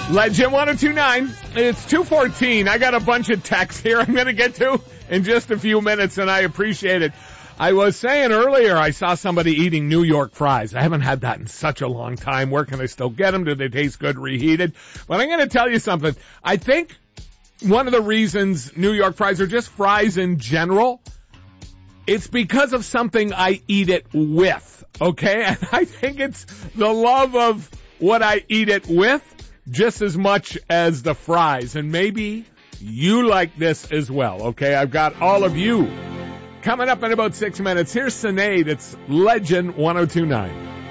Legend 1029. It's 2:14. I got a bunch of texts here I'm going to get to in just a few minutes, and I appreciate it. I was saying earlier I saw somebody eating New York fries. I haven't had that in such a long time. Where can I still get them? Do they taste good reheated? But I'm going to tell you something. I think one of the reasons New York fries are just fries in general, it's because of something I eat it with, okay? And I think it's the love of what I eat it with just as much as the fries. And maybe you like this as well, okay? I've got all of you coming up in about 6 minutes. Here's Sinead. It's Legend 1029.